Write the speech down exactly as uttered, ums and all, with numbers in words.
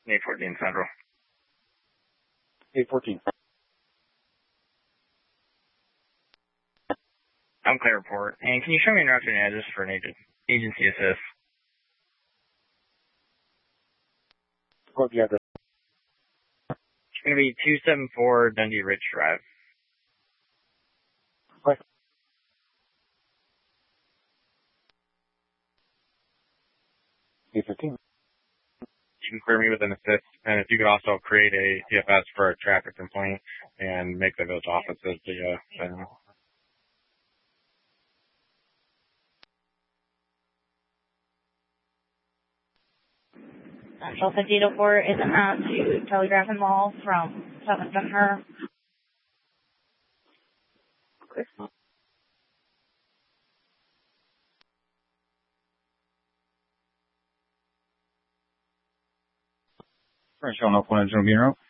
eight fourteen Central. eight fourteen. I'm clear report. And can you show me an route and address for an agent, agency assist? What's the address? It's going to be two seventy-four Dundee Ridge Drive. Right. eight fifteen. You can clear me with an assist, and if you could also create a T F S for a traffic complaint and make the village office as the uh, venue. Central fifty oh four is out to Telegraph and Mall from seventh and her. French on up one zero.